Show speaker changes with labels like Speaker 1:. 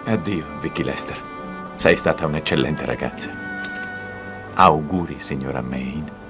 Speaker 1: Addio, Vicky Lester. Sei stata un'eccellente ragazza. Auguri, signora Maine.